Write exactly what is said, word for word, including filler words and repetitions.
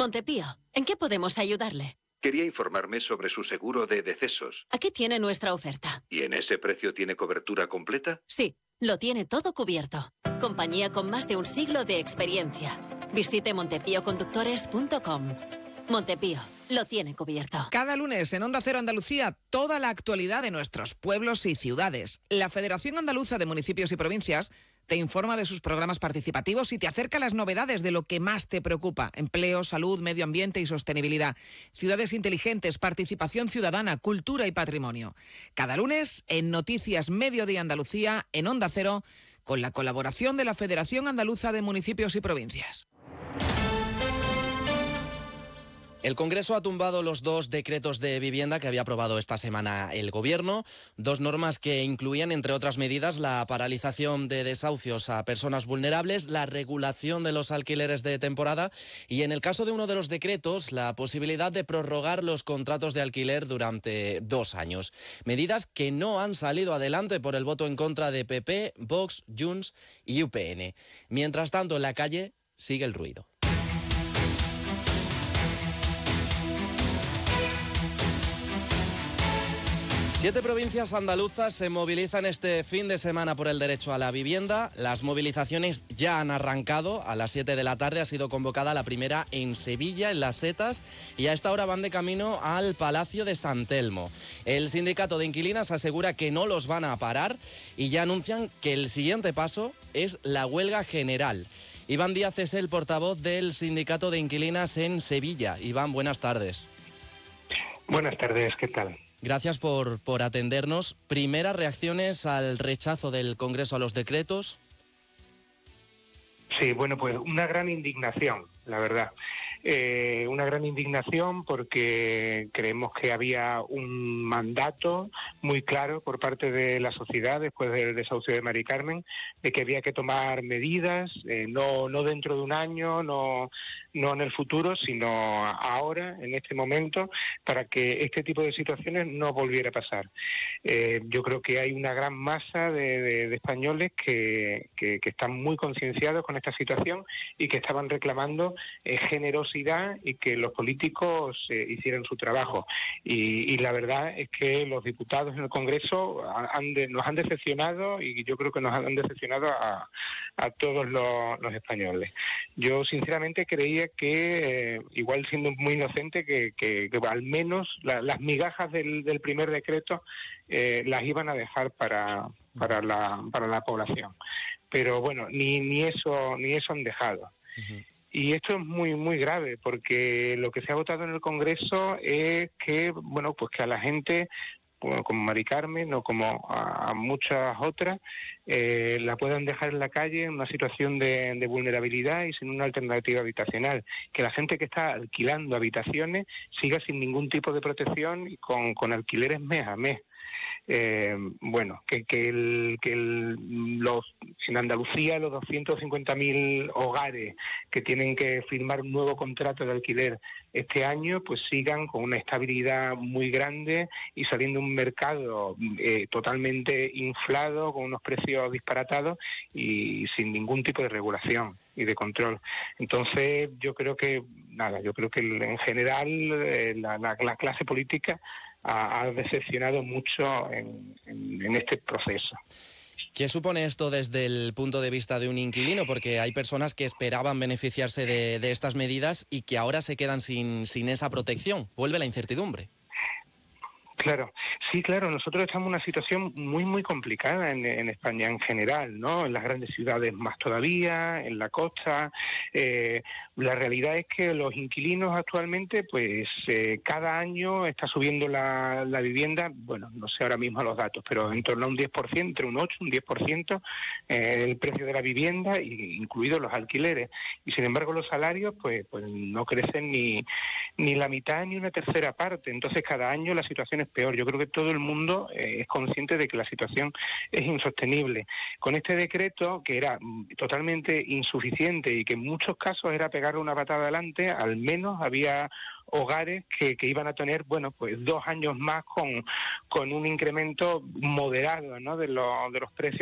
Montepío, ¿en qué podemos ayudarle? Quería informarme sobre su seguro de decesos. Aquí tiene nuestra oferta. ¿Y en ese precio tiene cobertura completa? Sí, lo tiene todo cubierto. Compañía con más de un siglo de experiencia. Visite montepío conductores punto com. Montepío, lo tiene cubierto. Cada lunes en Onda Cero Andalucía, toda la actualidad de nuestros pueblos y ciudades. La Federación Andaluza de Municipios y Provincias te informa de sus programas participativos y te acerca las novedades de lo que más te preocupa: empleo, salud, medio ambiente y sostenibilidad, ciudades inteligentes, participación ciudadana, cultura y patrimonio. Cada lunes en Noticias Mediodía Andalucía, en Onda Cero, con la colaboración de la Federación Andaluza de Municipios y Provincias. El Congreso ha tumbado los dos decretos de vivienda que había aprobado esta semana el Gobierno, dos normas que incluían, entre otras medidas, la paralización de desahucios a personas vulnerables, la regulación de los alquileres de temporada y, en el caso de uno de los decretos, la posibilidad de prorrogar los contratos de alquiler durante dos años. Medidas que no han salido adelante por el voto en contra de P P, Vox, Junts y U P N. Mientras tanto, en la calle sigue el ruido. Siete provincias andaluzas se movilizan este fin de semana por el derecho a la vivienda. Las movilizaciones ya han arrancado. A las siete de la tarde ha sido convocada la primera en Sevilla, en Las Setas, y a esta hora van de camino al Palacio de San Telmo. El sindicato de inquilinas asegura que no los van a parar y ya anuncian que el siguiente paso es la huelga general. Iván Díaz es el portavoz del sindicato de inquilinas en Sevilla. Iván, buenas tardes. Buenas tardes, ¿qué tal? Gracias por, por atendernos. Primeras reacciones al rechazo del Congreso a los decretos. Sí, bueno, pues una gran indignación, la verdad. Eh, una gran indignación porque creemos que había un mandato muy claro por parte de la sociedad después del desahucio de Mari Carmen, de que había que tomar medidas, eh, no, no dentro de un año, no, no en el futuro, sino ahora, en este momento, para que este tipo de situaciones no volviera a pasar. Eh, yo creo que hay una gran masa de, de, de españoles que, que, que están muy concienciados con esta situación y que estaban reclamando eh, generosidad y que los políticos eh, hicieran su trabajo. Y, y la verdad es que los diputados en el Congreso han de, nos han decepcionado, y yo creo que nos han decepcionado a, a todos los, los españoles. Yo sinceramente creía que, eh, igual siendo muy inocente, que, que, que al menos la, las migajas del, del primer decreto eh, las iban a dejar para, para, la, para la población. Pero bueno, ni, ni eso ni eso han dejado. Uh-huh. Y esto es muy muy grave porque lo que se ha votado en el Congreso es que, bueno, pues que a la gente, como, como Mari Carmen o como a, a muchas otras, eh, la puedan dejar en la calle en una situación de, de vulnerabilidad y sin una alternativa habitacional. Que la gente que está alquilando habitaciones siga sin ningún tipo de protección y con, con alquileres mes a mes. Eh, bueno, que, que, el, que el, los, en Andalucía los doscientos cincuenta mil hogares que tienen que firmar un nuevo contrato de alquiler este año, pues sigan con una estabilidad muy grande y saliendo un mercado eh, totalmente inflado, con unos precios disparatados y sin ningún tipo de regulación y de control. Entonces yo creo que, nada, yo creo que en general eh, la, la, la clase política ha, ha decepcionado mucho en, en, en este proceso. ¿Qué supone esto desde el punto de vista de un inquilino? Porque hay personas que esperaban beneficiarse de, de estas medidas y que ahora se quedan sin, sin esa protección. Vuelve la incertidumbre. Claro, sí, claro, nosotros estamos en una situación muy, muy complicada en, en España en general, ¿no? En las grandes ciudades más todavía, en la costa. Eh, la realidad es que los inquilinos actualmente, pues eh, cada año está subiendo la, la vivienda, bueno, no sé ahora mismo los datos, pero en torno a un diez por ciento, entre un ocho, un diez por ciento eh, el precio de la vivienda, incluidos los alquileres. Y sin embargo los salarios, pues, pues no crecen ni, ni la mitad ni una tercera parte. Entonces cada año la situación es peor. Yo creo que todo el mundo eh, es consciente de que la situación es insostenible. Con este decreto, que era totalmente insuficiente y que en muchos casos era pegarle una patada adelante, al menos había hogares que, que iban a tener, bueno, pues dos años más con, con un incremento moderado, ¿no?, de, lo, de los precios